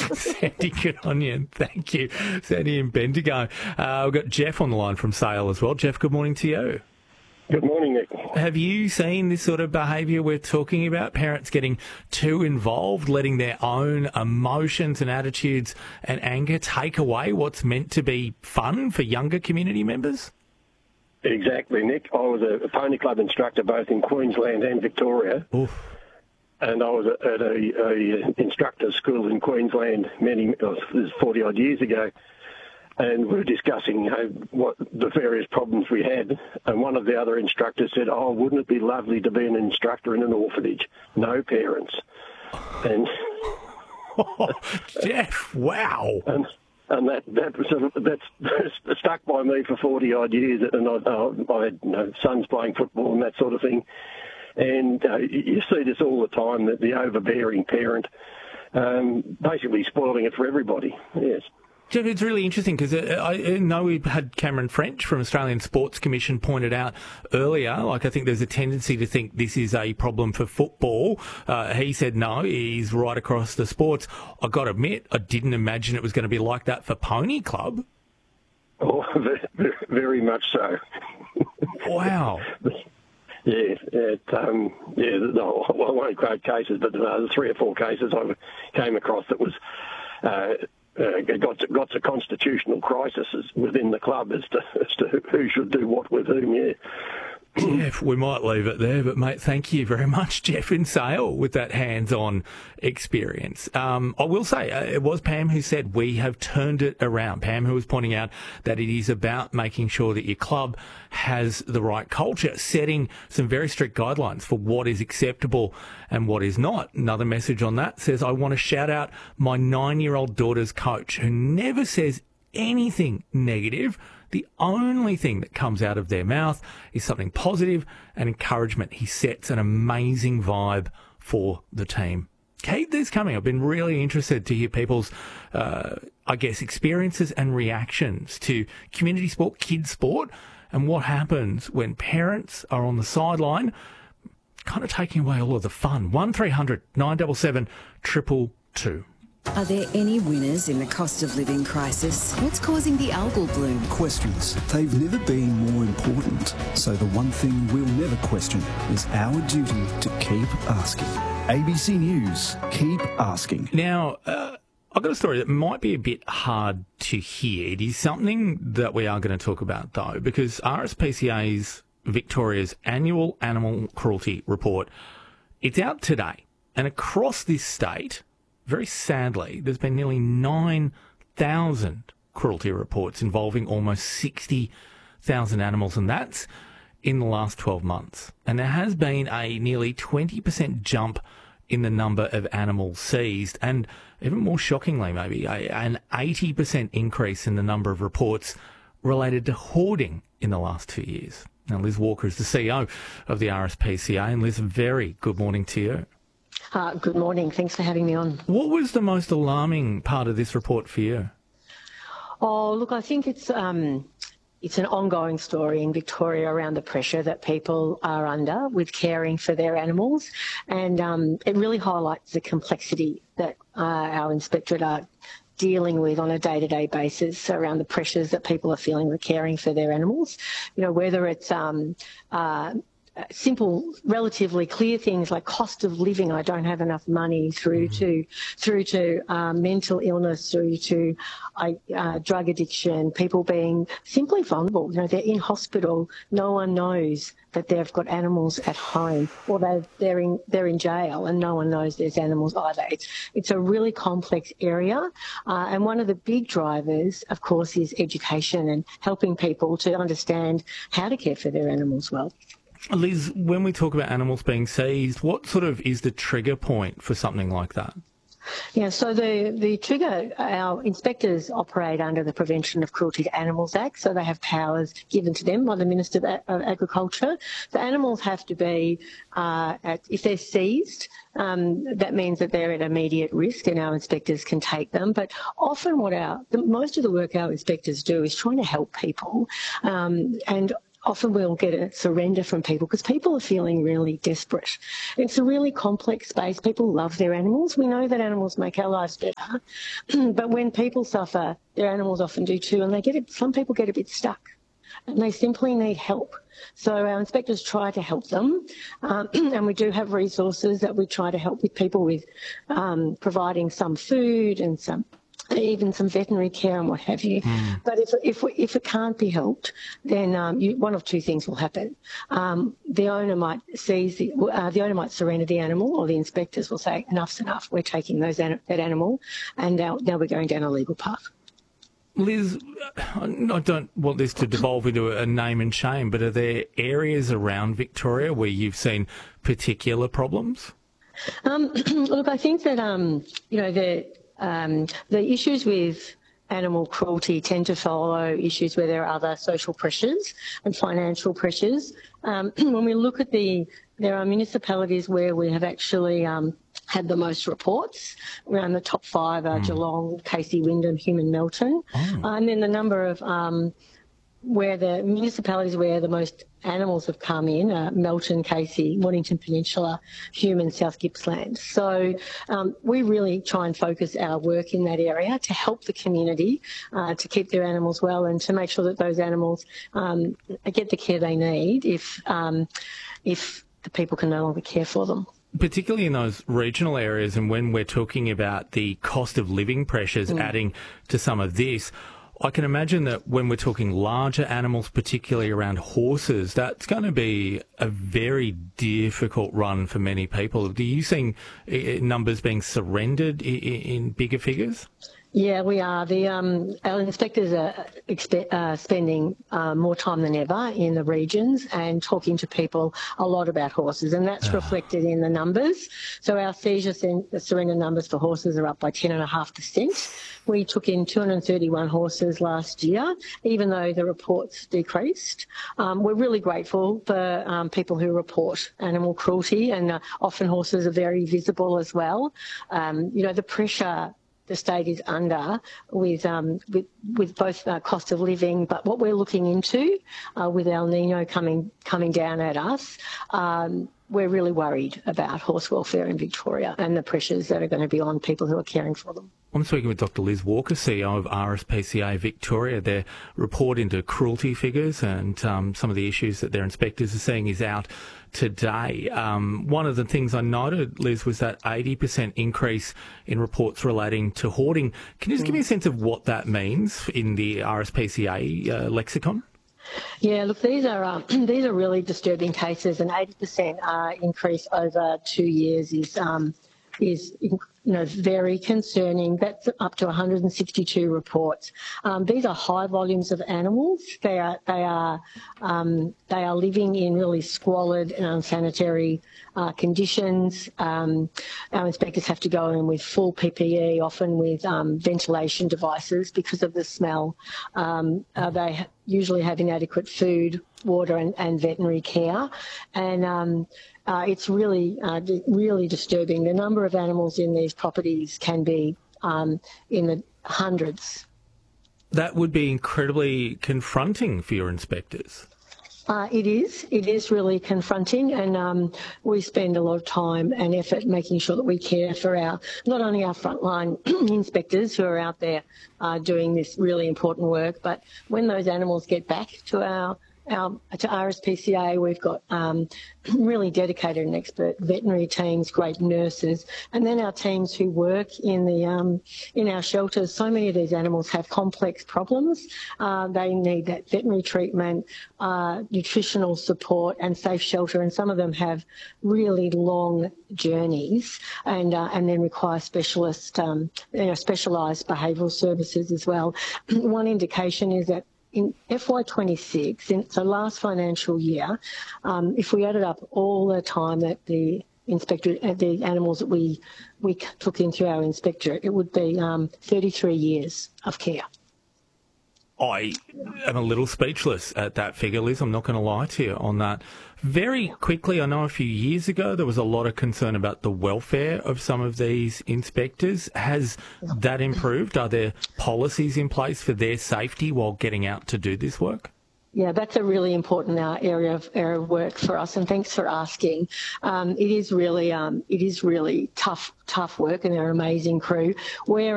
Sandy, good on you. Thank you. Sandy in Bendigo. We've got Jeff on the line from Sale as well. Jeff, good morning to you. Good morning, Nick. Have you seen this sort of behaviour we're talking about? Parents getting too involved, letting their own emotions and attitudes and anger take away what's meant to be fun for younger community members? Exactly, Nick. I was a pony club instructor both in Queensland and Victoria. Oof. And I was at a instructor's school in Queensland this was 40-odd years ago. And we were discussing what the various problems we had. And one of the other instructors said, "Oh, wouldn't it be lovely to be an instructor in an orphanage? No parents." And Jeff, wow. And that's stuck by me for 40-odd years. And I had sons playing football and that sort of thing. And you see this all the time, that the overbearing parent basically spoiling it for everybody. Yes. Jeff, it's really interesting because I know we had Cameron French from Australian Sports Commission pointed out earlier, like I think there's a tendency to think this is a problem for football. He said no, he's right across the sports. I've got to admit, I didn't imagine it was going to be like that for Pony Club. Oh, very much so. Wow. Yeah, I won't quote cases, but the 3 or 4 cases I came across that was got to constitutional crises within the club as to who should do what with whom. Yeah. Jeff, we might leave it there, but mate, thank you very much, Jeff in Sale, with that hands-on experience. I will say, it was Pam who said we have turned it around. Pam who was pointing out that it is about making sure that your club has the right culture, setting some very strict guidelines for what is acceptable and what is not. Another message on that says, I want to shout out my 9-year-old daughter's coach who never says anything negative. The only thing that comes out of their mouth is something positive and encouragement. He sets an amazing vibe for the team. Keep this coming. I've been really interested to hear people's, experiences and reactions to community sport, kids sport, and what happens when parents are on the sideline kind of taking away all of the fun. 1300 977 222. Are there any winners in the cost of living crisis? What's causing the algal bloom? Questions. They've never been more important. So the one thing we'll never question is our duty to keep asking. ABC News, keep asking. Now, I've got a story that might be a bit hard to hear. It is something that we are going to talk about, though, because RSPCA's Victoria's annual animal cruelty report, it's out today. And across this state, very sadly, there's been nearly 9,000 cruelty reports involving almost 60,000 animals, and that's in the last 12 months. And there has been a nearly 20% jump in the number of animals seized, and even more shockingly, maybe, an 80% increase in the number of reports related to hoarding in the last 2 years. Now, Liz Walker is the CEO of the RSPCA, and Liz, a very good morning to you. Good morning. Thanks for having me on. What was the most alarming part of this report for you? Oh, look, I think it's an ongoing story in Victoria around the pressure that people are under with caring for their animals, and it really highlights the complexity that our inspectorate are dealing with on a day-to-day basis around the pressures that people are feeling with caring for their animals. You know, whether it's simple, relatively clear things like cost of living, I don't have enough money, through to mental illness, through to drug addiction, people being simply vulnerable. You know, they're in hospital, no one knows that they've got animals at home, or they're in jail and no one knows there's animals either. It's a really complex area, and one of the big drivers, of course, is education and helping people to understand how to care for their animals well. Liz, when we talk about animals being seized, what sort of is the trigger point for something like that? Yeah, so the trigger, our inspectors operate under the Prevention of Cruelty to Animals Act, so they have powers given to them by the Minister of Agriculture. The animals have to be, if they're seized, that means that they're at immediate risk and our inspectors can take them. But often most of the work our inspectors do is trying to help people, and often we'll get a surrender from people because people are feeling really desperate. It's a really complex space. People love their animals. We know that animals make our lives better, but when people suffer, their animals often do too, and some people get a bit stuck and they simply need help. So our inspectors try to help them, and we do have resources that we try to help with people with providing some food and even some veterinary care and what have you. But if it can't be helped, then one of two things will happen. The owner might surrender the animal, or the inspectors will say, enough's enough, we're taking that animal, and now we're going down a legal path. Liz, I don't want this to devolve into a name and shame, but are there areas around Victoria where you've seen particular problems? Look, I think that, the issues with animal cruelty tend to follow issues where there are other social pressures and financial pressures. When we look at there are municipalities where we have actually had the most reports. Around the top 5 are Geelong, Casey, Wyndham, Hume and Melton. And then the number of where the municipalities where the most animals have come in are Melton, Casey, Mornington Peninsula, Hume and South Gippsland. So we really try and focus our work in that area to help the community to keep their animals well and to make sure that those animals get the care they need if the people can no longer care for them. Particularly in those regional areas, and when we're talking about the cost of living pressures adding to some of this, I can imagine that when we're talking larger animals, particularly around horses, that's going to be a very difficult run for many people. Are you seeing numbers being surrendered in bigger figures? Yeah, we are. Our inspectors are spending more time than ever in the regions and talking to people a lot about horses, and that's reflected in the numbers. So our seizure surrender numbers for horses are up by 10.5%. We took in 231 horses last year, even though the reports decreased. We're really grateful for people who report animal cruelty, and often horses are very visible as well. The pressure the state is under with both cost of living, but what we're looking into with El Nino coming down at us, we're really worried about horse welfare in Victoria and the pressures that are going to be on people who are caring for them. I'm speaking with Dr. Liz Walker, CEO of RSPCA Victoria. Their report into cruelty figures and some of the issues that their inspectors are seeing is out today. One of the things I noted, Liz, was that 80% increase in reports relating to hoarding. Can you just give me a sense of what that means in the RSPCA lexicon? Yeah, look, these are really disturbing cases, and 80% increase over 2 years is very concerning. That's up to 162 reports. These are high volumes of animals. They are living in really squalid and unsanitary conditions. Our inspectors have to go in with full PPE, often with ventilation devices because of the smell. They usually have inadequate food, water and veterinary care, and it's really disturbing. The number of animals in these properties can be in the hundreds. That would be incredibly confronting for your inspectors. It is really confronting, and we spend a lot of time and effort making sure that we care for not only our frontline inspectors who are out there doing this really important work, but when those animals get back to to RSPCA, we've got really dedicated and expert veterinary teams, great nurses, and then our teams who work in our shelters. So many of these animals have complex problems. They need that veterinary treatment, nutritional support, and safe shelter. And some of them have really long journeys, and then require specialised behavioural services as well. One indication is that in FY26, so last financial year, if we added up all the time that the animals that we took in through our inspectorate, it would be 33 years of care. I am a little speechless at that figure, Liz. I'm not going to lie to you on that. Very quickly, I know a few years ago there was a lot of concern about the welfare of some of these inspectors. Has that improved? Are there policies in place for their safety while getting out to do this work? Yeah, that's a really important area of work for us, and thanks for asking. It is really tough work, and they're an amazing crew. We're